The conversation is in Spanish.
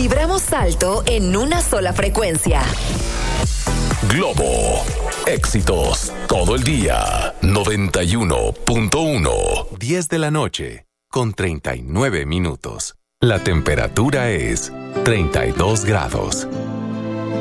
Vibramos alto en una sola frecuencia. Globo. Éxitos todo el día. 91.1. 10 de la noche con 39 minutos. La temperatura es 32 grados.